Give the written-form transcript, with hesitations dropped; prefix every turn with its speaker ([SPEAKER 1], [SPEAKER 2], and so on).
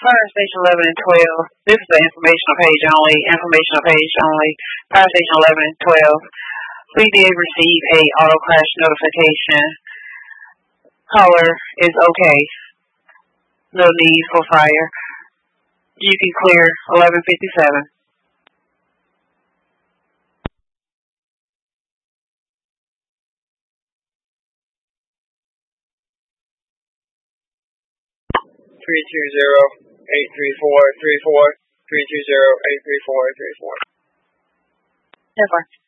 [SPEAKER 1] Fire station 11 and 12. This is the informational page only. Informational page only. Fire station 11 and 12. We did receive a auto crash notification. Caller is okay. No need for fire. You can clear 1157.
[SPEAKER 2] 320-834-34. 320-834-34.
[SPEAKER 1] That's fine.